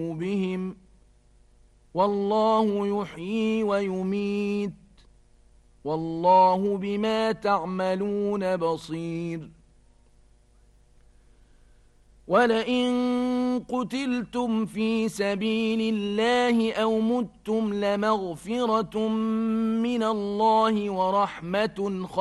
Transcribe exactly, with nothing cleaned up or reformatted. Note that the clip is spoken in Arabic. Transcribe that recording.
بهم والله يحيي ويميت والله بما تعملون بصير ولئن قتلتم في سبيل الله أو متم لمغفرة من الله ورحمة خير